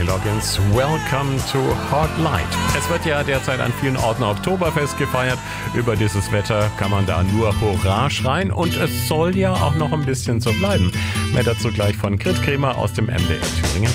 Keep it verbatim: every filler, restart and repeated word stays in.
Kenny Loggins, Welcome to Hot Light. Es wird ja derzeit an vielen Orten Oktoberfest gefeiert. Über dieses Wetter kann man da nur Hurra schreien und es soll ja auch noch ein bisschen so bleiben. Mehr dazu gleich von Grit Kremer aus dem M D R Thüringen.